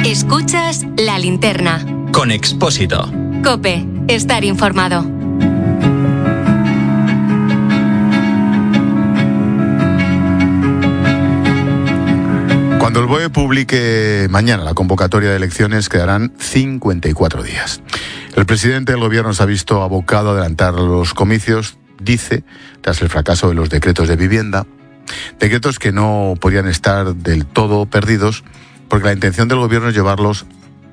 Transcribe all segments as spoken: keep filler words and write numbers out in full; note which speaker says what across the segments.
Speaker 1: Escuchas La Linterna.
Speaker 2: Con Expósito.
Speaker 1: COPE. Estar informado.
Speaker 3: Cuando el B O E publique mañana la convocatoria de elecciones, quedarán cincuenta y cuatro días. El presidente del gobierno se ha visto abocado a adelantar los comicios, dice, tras el fracaso de los decretos de vivienda, decretos que no podían estar del todo perdidos, porque la intención del gobierno es llevarlos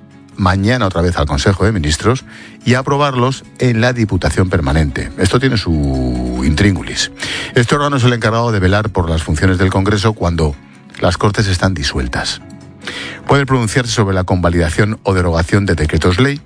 Speaker 3: mañana otra vez al Consejo de Ministros y aprobarlos en la Diputación Permanente. Esto tiene su intríngulis. Este órgano es el encargado de velar por las funciones del Congreso cuando las Cortes están disueltas. Puede pronunciarse sobre la convalidación o derogación de decretos ley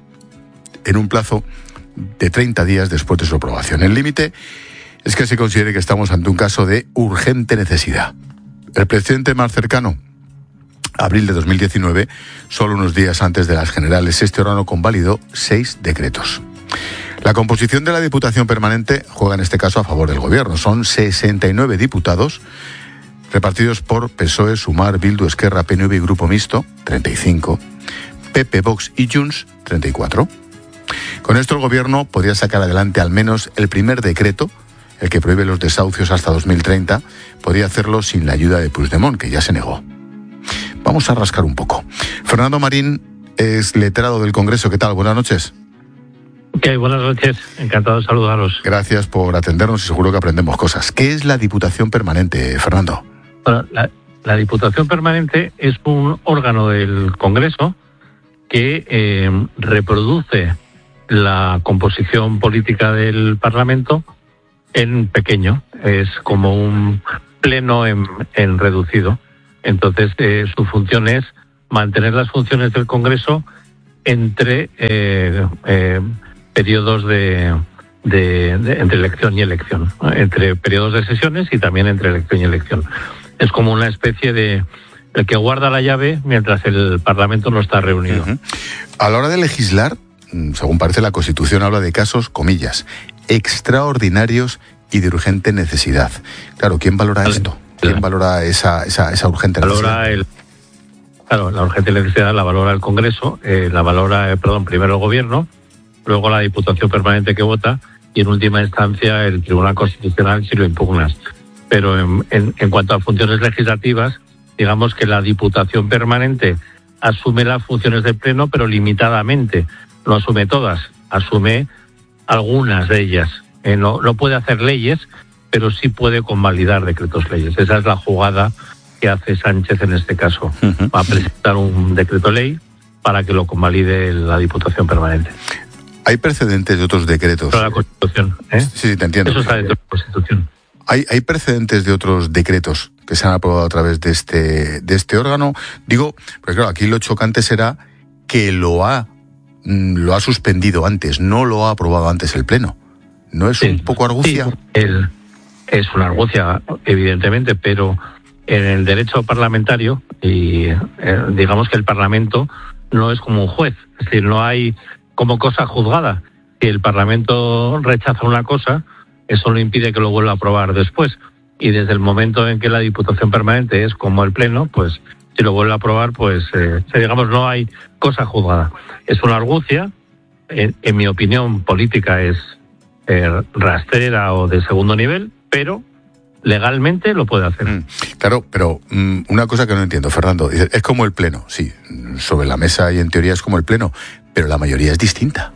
Speaker 3: en un plazo de treinta días después de su aprobación. El límite es que se considere que estamos ante un caso de urgente necesidad. El presidente más cercano, abril de dos mil diecinueve, solo unos días antes de las generales, este órgano convalidó seis decretos. La composición de la Diputación Permanente juega en este caso a favor del gobierno. Son sesenta y nueve diputados repartidos por P S O E, Sumar, Bildu, Esquerra, P N V y Grupo Mixto, treinta y cinco, P P, Vox y Junts, treinta y cuatro. Con esto el gobierno podría sacar adelante al menos el primer decreto, el que prohíbe los desahucios hasta dos mil treinta, podría hacerlo sin la ayuda de Puigdemont, que ya se negó. Vamos a rascar un poco. Fernando Marín es letrado del Congreso. ¿Qué tal? Buenas noches.
Speaker 4: Okay, buenas noches, encantado de saludaros.
Speaker 3: Gracias por atendernos y seguro que aprendemos cosas. ¿Qué es la Diputación Permanente, Fernando?
Speaker 4: Bueno, la, la Diputación Permanente es un órgano del Congreso que eh, reproduce la composición política del Parlamento en pequeño. Es como un pleno en, en reducido. Entonces, eh, su función es mantener las funciones del Congreso entre eh, eh, periodos de, de, de entre elección y elección, ¿no? Entre periodos de sesiones y también entre elección y elección. Es como una especie de el que guarda la llave mientras el Parlamento no está reunido.
Speaker 3: Uh-huh. A la hora de legislar, según parece la Constitución, habla de casos, comillas, extraordinarios y de urgente necesidad. Claro, ¿quién valora esto? ¿Quién valora esa, esa, esa urgente
Speaker 4: valora
Speaker 3: necesidad?
Speaker 4: El, claro, la urgente necesidad la valora el Congreso, eh, la valora, eh, perdón, primero el Gobierno, luego la Diputación Permanente que vota y en última instancia el Tribunal Constitucional si lo impugnas. Pero en, en, en cuanto a funciones legislativas, digamos que la Diputación Permanente asume las funciones del Pleno, pero limitadamente. No asume todas, asume algunas de ellas. Eh, no, no puede hacer leyes, pero sí puede convalidar decretos leyes. Esa es la jugada que hace Sánchez en este caso. Uh-huh. Va a presentar un decreto ley para que lo convalide la Diputación Permanente.
Speaker 3: ¿Hay precedentes de otros decretos?
Speaker 4: Pero la Constitución, ¿eh?
Speaker 3: Sí, sí, te entiendo.
Speaker 4: Eso está dentro de la Constitución.
Speaker 3: ¿Hay, hay precedentes de otros decretos que se han aprobado a través de este, de este órgano? Digo, porque claro, aquí lo chocante será que lo ha, lo ha suspendido antes, no lo ha aprobado antes el Pleno. ¿No es sí, un poco argucia?
Speaker 4: Sí, el, es una argucia, evidentemente, pero en el derecho parlamentario, y eh, digamos que el Parlamento no es como un juez, es decir, no hay como cosa juzgada. Si el Parlamento rechaza una cosa, eso no impide que lo vuelva a aprobar después. Y desde el momento en que la Diputación Permanente es como el Pleno, pues si lo vuelve a aprobar, pues eh, digamos no hay cosa juzgada. Es una argucia, en, en mi opinión política es eh, rastrera o de segundo nivel, pero legalmente lo puede hacer.
Speaker 3: Mm, claro, pero mm, una cosa que no entiendo, Fernando, es como el Pleno, sí, sobre la mesa y en teoría es como el Pleno, pero la mayoría es distinta.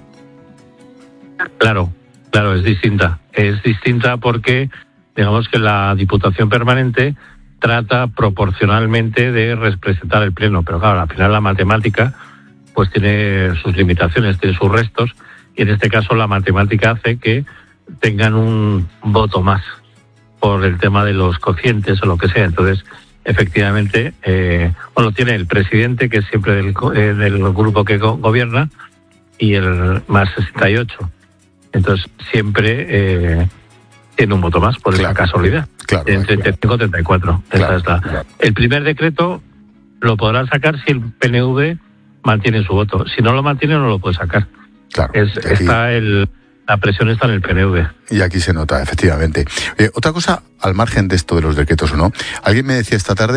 Speaker 4: Claro, claro, es distinta. Es distinta porque, digamos que la Diputación Permanente trata proporcionalmente de representar el Pleno, pero claro, al final la matemática pues tiene sus limitaciones, tiene sus restos, y en este caso la matemática hace que tengan un voto más por el tema de los cocientes o lo que sea. Entonces, efectivamente, eh, bueno, tiene el presidente, que es siempre del, eh, del grupo que go- gobierna, y el más sesenta y ocho. Entonces, siempre eh, tiene un voto más, por
Speaker 3: claro,
Speaker 4: esa casualidad.
Speaker 3: Claro,
Speaker 4: en treinta y cinco a treinta y cuatro.
Speaker 3: Claro,
Speaker 4: Esa es la.
Speaker 3: claro.
Speaker 4: El primer decreto lo podrá sacar si el P N V mantiene su voto. Si no lo mantiene, no lo puede sacar.
Speaker 3: Claro.
Speaker 4: Es,
Speaker 3: aquí,
Speaker 4: está el, la presión está en el P N V.
Speaker 3: Y aquí se nota, efectivamente. Eh, otra cosa, al margen de esto de los decretos o no, alguien me decía esta tarde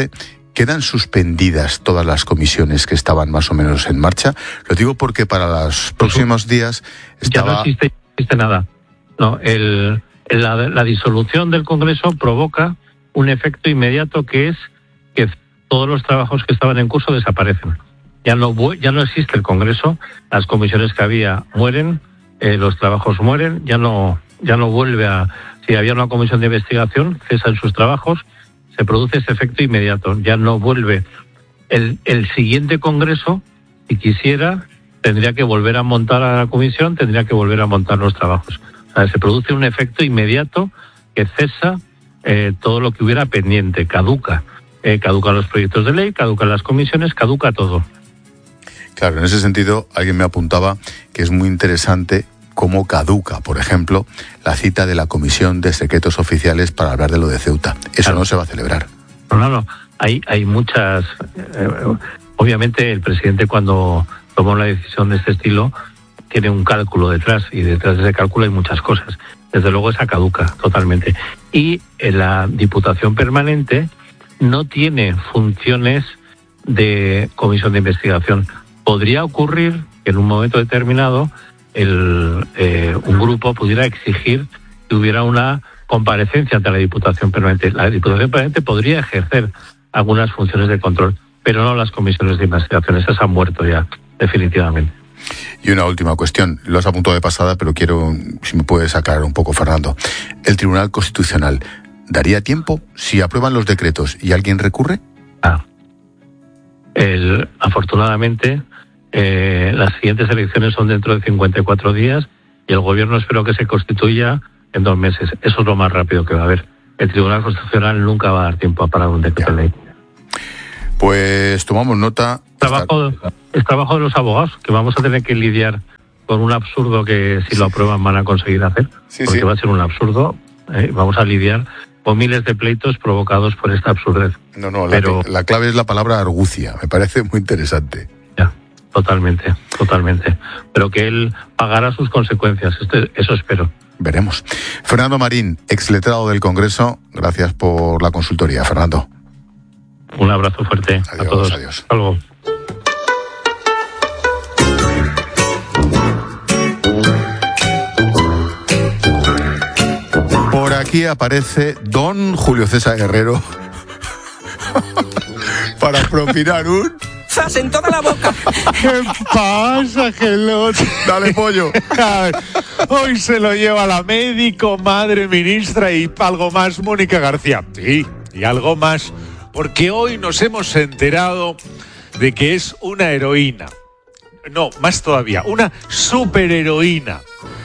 Speaker 3: ¿Quedan suspendidas todas las comisiones que estaban más o menos en marcha? Lo digo porque para los próximos días estaba...
Speaker 4: Ya no existe, no existe nada. No, el, la, la disolución del Congreso provoca un efecto inmediato, que es que todos los trabajos que estaban en curso desaparecen. Ya no, ya no existe el Congreso, las comisiones que había mueren, eh, los trabajos mueren, ya no, ya no vuelve a... Si había una comisión de investigación, cesan sus trabajos, se produce ese efecto inmediato, ya no vuelve. El, el siguiente Congreso, si quisiera, tendría que volver a montar a la comisión, tendría que volver a montar los trabajos. O sea, se produce un efecto inmediato que cesa eh, todo lo que hubiera pendiente, caduca. Eh, caducan los proyectos de ley, caducan las comisiones, caduca todo.
Speaker 3: Claro, en ese sentido, alguien me apuntaba que es muy interesante cómo caduca, por ejemplo, la cita de la Comisión de Secretos Oficiales para hablar de lo de Ceuta. Eso claro. No se va a celebrar.
Speaker 4: No, no, no. Hay, hay muchas... Eh, obviamente el presidente, cuando tomó una decisión de este estilo, tiene un cálculo detrás, y detrás de ese cálculo hay muchas cosas. Desde luego esa caduca totalmente. Y en la Diputación Permanente no tiene funciones de comisión de investigación. Podría ocurrir que en un momento determinado el, eh, un grupo pudiera exigir que hubiera una comparecencia ante la Diputación Permanente. La Diputación Permanente podría ejercer algunas funciones de control, pero no las comisiones de investigación. Esas han muerto ya, definitivamente.
Speaker 3: Y una última cuestión, lo has apuntado de pasada, pero quiero, si me puedes aclarar un poco, Fernando. ¿El Tribunal Constitucional daría tiempo si aprueban los decretos y alguien recurre?
Speaker 4: Ah, el, afortunadamente... Eh, las siguientes elecciones son dentro de cincuenta y cuatro días y el gobierno espero que se constituya en dos meses. Eso es lo más rápido que va a haber. El Tribunal Constitucional nunca va a dar tiempo a parar un decreto de ley.
Speaker 3: Pues tomamos nota.
Speaker 4: Trabajo, es trabajo de los abogados, que vamos a tener que lidiar con un absurdo que si lo aprueban van a conseguir hacer, sí, porque sí. Va a ser un absurdo. Eh, vamos a lidiar con miles de pleitos provocados por esta absurdez.
Speaker 3: No, no, Pero, la, la clave es la palabra argucia. Me parece muy interesante.
Speaker 4: Totalmente, totalmente. Pero que él pagará sus consecuencias, eso espero.
Speaker 3: Veremos. Fernando Marín, exletrado del Congreso, gracias por la consultoría, Fernando.
Speaker 4: Un abrazo fuerte
Speaker 3: adiós,
Speaker 4: a todos.
Speaker 3: Adiós.
Speaker 4: Hasta luego.
Speaker 3: Por aquí aparece don Julio César Herrero para propinar un...
Speaker 2: ¡Zas en toda la boca!
Speaker 5: ¿Qué pasa, Gelot?
Speaker 3: Dale, pollo.
Speaker 5: Hoy se lo lleva la médico, madre ministra y algo más, Mónica García. Sí, y algo más, porque hoy nos hemos enterado de que es una heroína. No, más todavía, una superheroína.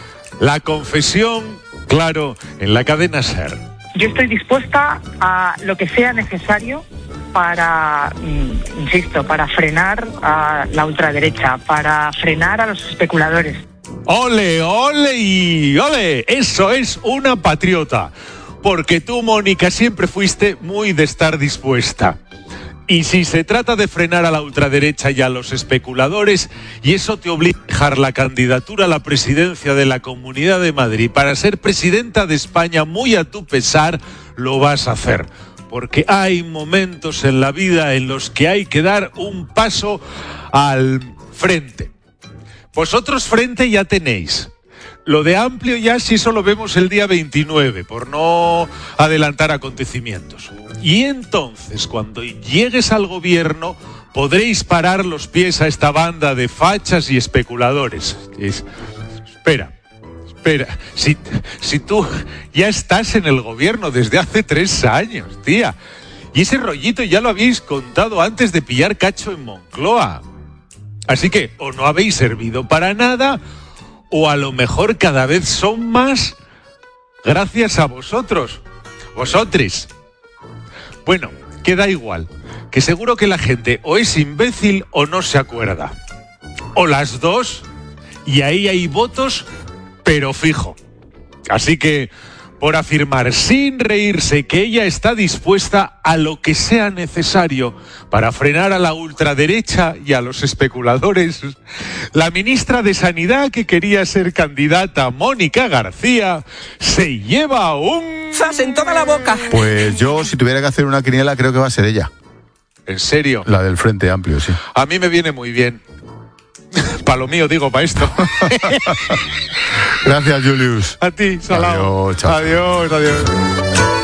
Speaker 5: La confesión, claro, en la cadena SER.
Speaker 6: Yo estoy dispuesta a lo que sea necesario para, insisto, para frenar a la ultraderecha, para frenar a los especuladores.
Speaker 5: ¡Ole, ole y ole! Eso es una patriota. Porque tú, Mónica, siempre fuiste muy de estar dispuesta. Y si se trata de frenar a la ultraderecha y a los especuladores, y eso te obliga a dejar la candidatura a la presidencia de la Comunidad de Madrid para ser presidenta de España muy a tu pesar, lo vas a hacer. Porque hay momentos en la vida en los que hay que dar un paso al frente. Vosotros frente ya tenéis. Lo de amplio ya sí solo vemos el día veintinueve, por no adelantar acontecimientos. Y entonces, cuando llegues al gobierno, podréis parar los pies a esta banda de fachas y especuladores. Es, espera, espera, si, si tú ya estás en el gobierno desde hace tres años, tía, y ese rollito ya lo habéis contado antes de pillar cacho en Moncloa. Así que o no habéis servido para nada, o a lo mejor cada vez son más gracias a vosotros, vosotris. Bueno, queda igual, que seguro que la gente o es imbécil o no se acuerda. O las dos, y ahí hay votos, pero fijo. Así que, por afirmar sin reírse que ella está dispuesta a lo que sea necesario para frenar a la ultraderecha y a los especuladores, la ministra de Sanidad, que quería ser candidata, Mónica García, se lleva un...
Speaker 2: ¡Zas en toda la boca!
Speaker 3: Pues yo, si tuviera que hacer una quiniela, creo que va a ser ella.
Speaker 5: ¿En serio?
Speaker 3: La del Frente Amplio, sí.
Speaker 5: A mí me viene muy bien. Para lo mío, digo, para esto.
Speaker 3: Gracias, Julius.
Speaker 5: A ti, Salao.
Speaker 3: Adiós, chao.
Speaker 5: Adiós, adiós.